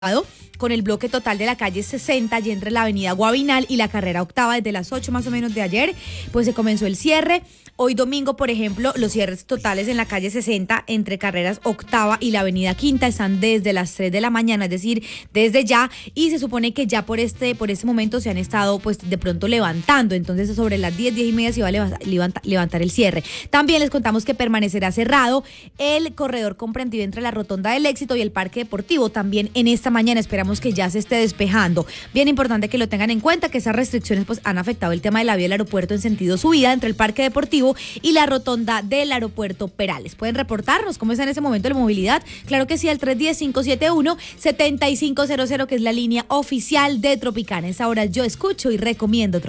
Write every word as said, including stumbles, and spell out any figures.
con el bloque total de la calle sesenta y entre la avenida Guavinal y la carrera octava desde las ocho más o menos de ayer, pues se comenzó el cierre. Hoy domingo, por ejemplo, los cierres totales en la calle sesenta entre carreras octava y la avenida quinta están desde las tres de la mañana, es decir, desde ya, y se supone que ya por este, por este momento se han estado pues de pronto levantando, entonces sobre las diez, diez y media se va a levanta, levantar el cierre. También les contamos que permanecerá cerrado el corredor comprendido entre la Rotonda del Éxito y el Parque Deportivo, también en esta mañana esperamos que ya se esté despejando. Bien importante que lo tengan en cuenta, que esas restricciones pues han afectado el tema de la vía del aeropuerto en sentido subida entre el Parque Deportivo y la rotonda del aeropuerto Perales. ¿Pueden reportarnos cómo está en ese momento la movilidad? Claro que sí, al tres uno cero, cinco siete uno, siete cinco cero cero, que es la línea oficial de Tropicana. En esa hora yo escucho y recomiendo Tropicana.